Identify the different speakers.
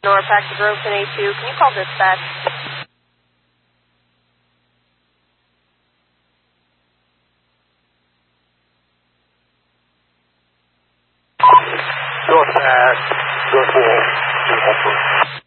Speaker 1: North Paxton Grove 1082. Can you call dispatch?
Speaker 2: North Pax, North Wall,